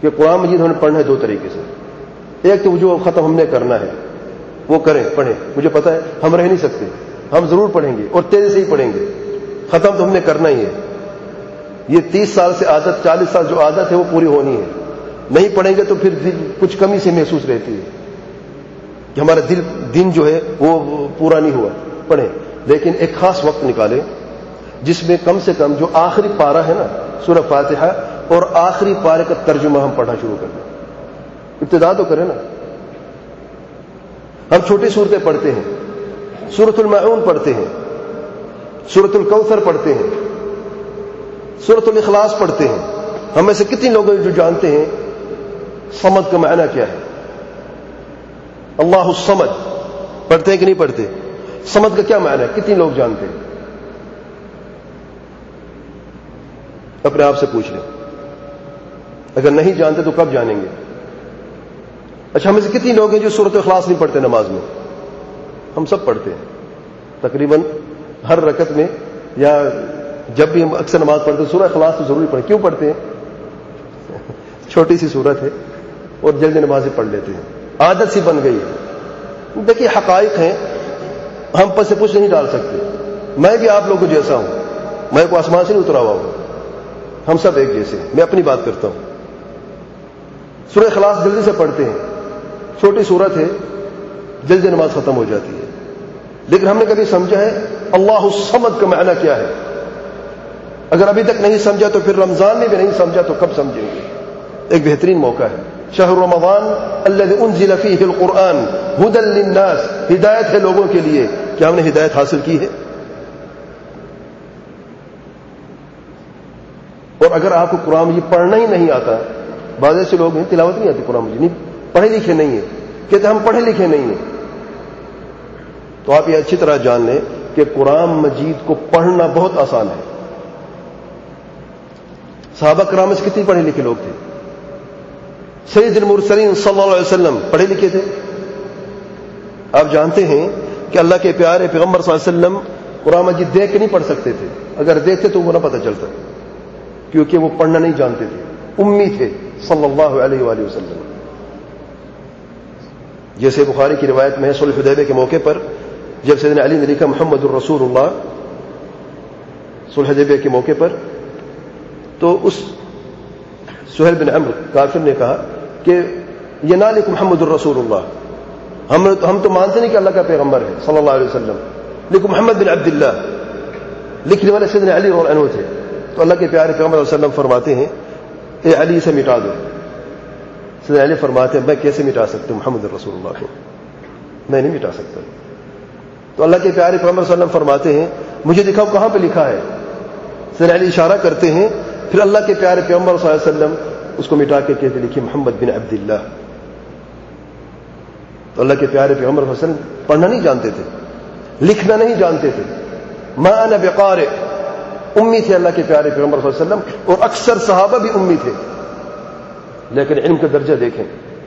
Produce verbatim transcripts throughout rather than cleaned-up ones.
کہ قرآن مجید ہمیں پڑھنا ہے دو طریقے سے. ایک تو جو ختم ہم نے کرنا ہے وہ کریں, پڑھیں. مجھے پتا ہے ہم رہ نہیں سکتے, ہم ضرور پڑھیں گے اور تیزی سے ہی پڑھیں گے. ختم تو ہم نے کرنا ہی ہے. یہ تیس سال سے عادت, چالیس سال جو عادت ہے وہ پوری ہونی ہے. نہیں پڑھیں گے تو پھر کچھ کمی سے محسوس رہتی ہے کہ ہمارا دل دن جو ہے وہ پورا نہیں ہوا. پڑھیں, لیکن ایک خاص وقت نکالیں جس میں کم سے کم جو آخری پارہ ہے نا سورہ فاتحہ, اور آخری پارے کا ترجمہ ہم پڑھنا شروع کر دیں. ابتدا تو کریں نا. ہم چھوٹی صورتیں پڑھتے ہیں, سورۃ الماعون پڑھتے ہیں, سورۃ الکوثر پڑھتے ہیں, سورۃ الاخلاص پڑھتے ہیں. ہم میں سے کتنے لوگ جو جانتے ہیں صمد کا معنی کیا ہے؟ اللہ الصمد پڑھتے ہیں کہ نہیں پڑھتے؟ صمد کا کیا معنی ہے کتنے لوگ جانتے ہیں؟ اپنے آپ سے پوچھ لیں. اگر نہیں جانتے تو کب جانیں گے؟ اچھا, ہم میں سے کتنے لوگ ہیں جو سورۃ اخلاص نہیں پڑھتے نماز میں؟ ہم سب پڑھتے ہیں تقریباً ہر رکعت میں, یا جب بھی ہم اکثر نماز پڑھتے ہیں سورہ اخلاص تو ضروری پڑھیں. کیوں پڑھتے ہیں؟ چھوٹی سی سورت ہے اور جلدی نمازیں پڑھ لیتے ہیں, عادت سی بن گئی ہے. دیکھیے حقائق ہیں, ہم پر سے کچھ نہیں ڈال سکتے. میں بھی آپ لوگوں جیسا ہوں, میں کو آسمان سے نہیں اترا ہوا ہوں, ہم سب ایک جیسے ہیں. میں اپنی بات کرتا ہوں. سورہ اخلاص جلدی سے پڑھتے ہیں, چھوٹی صورت ہے, جلدی نماز ختم ہو جاتی ہے. لیکن ہم نے کبھی سمجھا ہے اللہ الصمد کا معنی کیا ہے؟ اگر ابھی تک نہیں سمجھا تو پھر رمضان میں بھی نہیں سمجھا تو کب سمجھیں گے؟ ایک بہترین موقع ہے. شہر رمضان الذی انزل فیہ القرآن ھدی للناس, ہدایت ہے لوگوں کے لیے. کیا ہم نے ہدایت حاصل کی ہے؟ اور اگر آپ کو قرآن مجید پڑھنا ہی نہیں آتا, بعض ایسے لوگ ہیں تلاوت نہیں آتی قرآن مجید, نہیں پڑھے لکھے نہیں ہیں, کہتے ہم پڑھے لکھے نہیں ہیں, تو آپ یہ اچھی طرح جان لیں کہ قرآن مجید کو پڑھنا بہت آسان ہے. صحابہ کرام سے کتنے پڑھے لکھے لوگ تھے؟ سید المرسلین صلی اللہ علیہ وسلم پڑھے لکھے تھے. آپ جانتے ہیں کہ اللہ کے پیارے پیغمبر صلی اللہ علیہ وسلم قرآن مجید دیکھ کے نہیں پڑھ سکتے تھے. اگر دیکھتے تو وہ نہ پتہ چلتا, کیونکہ وہ پڑھنا نہیں جانتے تھے, امی تھے صلی اللہ علیہ وآلہ وسلم. جیسے بخاری کی روایت میں صلح حدیبیہ کے موقع پر جب سیدنا علی نے لکھا محمد الرسول اللہ صلح حدیبیہ کے موقع پر, تو اس سہیل بن عمرو کافر نے کہا کہ یہ نہ لکھ محمد الرسول اللہ, ہم ہم تو مانتے نہیں کہ اللہ کا پیغمبر ہے صلی اللہ علیہ وسلم, لیکن محمد بن عبد اللہ. لکھنے والے سیدنا علی رضی اللہ عنہ تھے. تو اللہ کے پیارے پیغمبر صلی اللہ علیہ وسلم فرماتے ہیں اے علی سے مٹا دو. سیدنا علی فرماتے ہیں میں کیسے مٹا سکتا ہوں محمد الرسول اللہ کو, میں نہیں مٹا سکتا. تو اللہ کے پیارے پیغمبر صلی اللہ علیہ وسلم فرماتے ہیں مجھے دکھاؤ کہاں پہ لکھا ہے. سیدنا علی اشارہ کرتے ہیں, پھر اللہ کے پیارے پیغمبر صلی اللہ علیہ وسلم اس کو مٹا کے کہتے لکھی محمد بن عبد اللہ. تو اللہ کے پیارے پیغمبر صلی اللہ علیہ وسلم پڑھنا نہیں جانتے تھے, لکھنا نہیں جانتے تھے. ما انا بقارئ, امی تھے اللہ کے پیارے پیغمبر صلی اللہ علیہ وسلم, اور اکثر صحابہ بھی امی تھے. لیکن علم کا درجہ دیکھیں,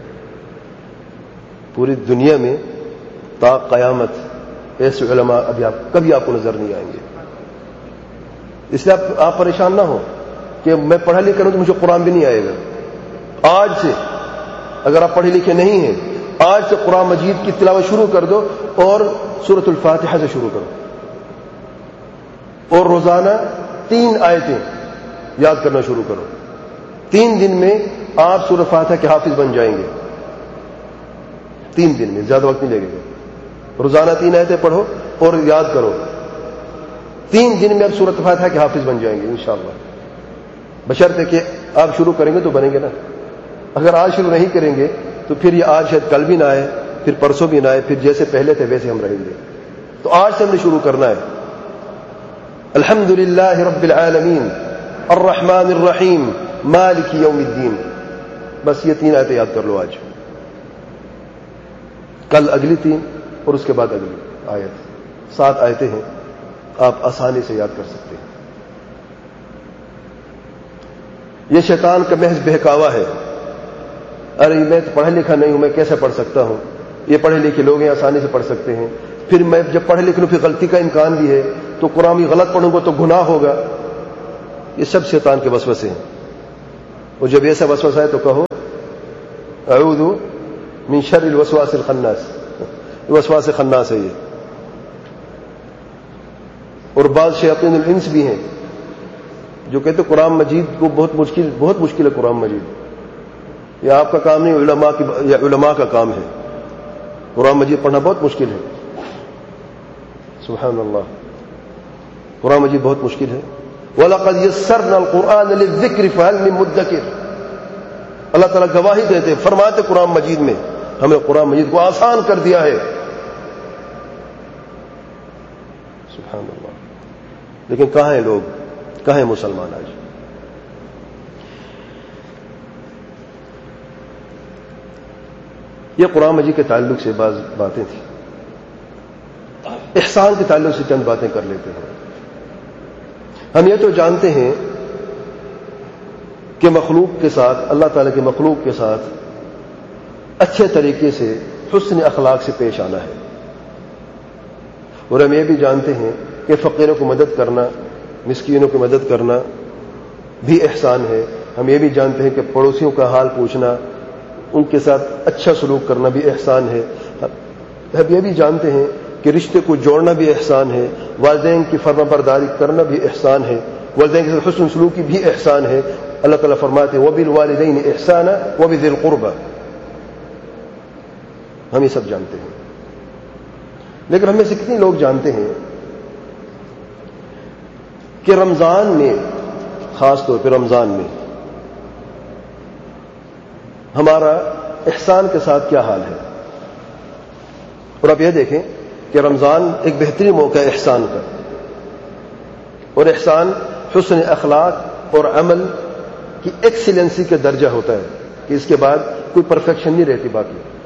پوری دنیا میں تا قیامت ایسے علماء ابھی آپ کبھی آپ کو نظر نہیں آئیں گے. اس لیے آپ, آپ پریشان نہ ہو کہ میں پڑھا لکھا ہوں تو مجھے قرآن بھی نہیں آئے گا. آج سے اگر آپ پڑھے لکھے نہیں ہیں, آج سے قرآن مجید کی تلاوت شروع کر دو اور سورۃ الفاتحہ سے شروع کرو, اور روزانہ تین آیتیں یاد کرنا شروع کرو. تین دن میں آپ سورۃ فاتحہ کے حافظ بن جائیں گے. تین دن میں, زیادہ وقت نہیں لگے گا. روزانہ تین آیتیں پڑھو اور یاد کرو. تین دن میں آپ سورۃ فاتحہ کے حافظ بن جائیں گے انشاءاللہ, بشرطے کہ آپ شروع کریں گے تو بنیں گے نا. اگر آج شروع نہیں کریں گے تو پھر یہ آج شاید کل بھی نہ آئے, پھر پرسوں بھی نہ آئے, پھر جیسے پہلے تھے ویسے ہم رہیں گے. تو آج سے ہم نے شروع کرنا ہے. الحمد للہ رب العالمین الرحمن الرحیم مالک یوم الدین. بس یہ تین آیتیں یاد کر لو آج, کل اگلی تین, اور اس کے بعد اگلی آیت. سات آیتیں ہیں, آپ آسانی سے یاد کر سکتے ہیں. یہ شیطان کا محض بہکاوا ہے. ارے میں تو پڑھا لکھا نہیں ہوں, میں کیسے پڑھ سکتا ہوں, یہ پڑھے لکھے لوگ ہیں آسانی سے پڑھ سکتے ہیں. پھر میں جب پڑھ لکھ لوں پھر غلطی کا امکان بھی ہے, تو قرآن بھی غلط پڑھوں گا تو گناہ ہوگا. یہ سب شیطان کے وسوسے ہیں. اور جب ایسا وسوسہ ہے تو کہو اعوذ من شر الوسواس الخناس، وسواس خناس ہے یہ. اور بعض شیاطین الانس بھی ہیں جو کہتے قرآن مجید کو بہت مشکل بہت مشکل ہے قرآن مجید. یہ آپ کا کام نہیں، علماء کی یا علماء کا کام ہے. قرآن مجید پڑھنا بہت مشکل ہے. سبحان اللہ، قرآن مجید بہت مشکل ہے. وَلَقَدْ يَسَّرْنَا الْقُرْآنَ لِلذِّكْرِ فَهَلْ مِن مُدَّكِرٍ. اللہ تعالیٰ گواہی دیتے فرماتے قرآن مجید میں ہم نے قرآن مجید کو آسان کر دیا ہے. سبحان اللہ. لیکن کہاں ہیں لوگ، کہاں ہیں مسلمان آج؟ یہ قرآن مجید کے تعلق سے بعض باتیں تھیں. احسان کے تعلق سے چند باتیں کر لیتے ہیں. ہم یہ تو جانتے ہیں کہ مخلوق کے ساتھ، اللہ تعالیٰ کی مخلوق کے ساتھ اچھے طریقے سے حسن اخلاق سے پیش آنا ہے. اور ہم یہ بھی جانتے ہیں کہ فقیروں کو مدد کرنا، مسکینوں کی مدد کرنا بھی احسان ہے. ہم یہ بھی جانتے ہیں کہ پڑوسیوں کا حال پوچھنا، ان کے ساتھ اچھا سلوک کرنا بھی احسان ہے. ہم یہ بھی جانتے ہیں کہ رشتے کو جوڑنا بھی احسان ہے. والدین کی فرما برداری کرنا بھی احسان ہے. والدین کے ساتھ حسن سلوکی بھی احسان ہے. اللہ تعالیٰ فرماتے ہیں وَبِالْوَالِدَيْنِ إِحْسَانًا وَبِذِي الْقُرْبَى. ہم یہ سب جانتے ہیں. لیکن ہم میں سے کتنے لوگ جانتے ہیں کہ رمضان میں، خاص طور پہ رمضان میں، ہمارا احسان کے ساتھ کیا حال ہے؟ اور آپ یہ دیکھیں کہ رمضان ایک بہترین موقع ہے احسان کا. اور احسان حسن اخلاق اور عمل کی ایکسیلنسی کا درجہ ہوتا ہے کہ اس کے بعد کوئی پرفیکشن نہیں رہتی باقی.